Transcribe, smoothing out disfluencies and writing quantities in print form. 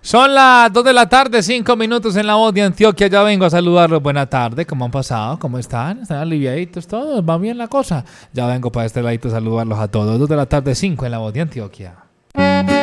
Son las 2 de la tarde, 5 minutos en La Voz de Antioquia. Ya vengo a saludarlos. Buenas tardes, ¿cómo han pasado? ¿Cómo están? ¿Están aliviaditos todos? ¿Va bien la cosa? Ya vengo para este ladito a saludarlos a todos. 2 de la tarde, 5 en La Voz de Antioquia.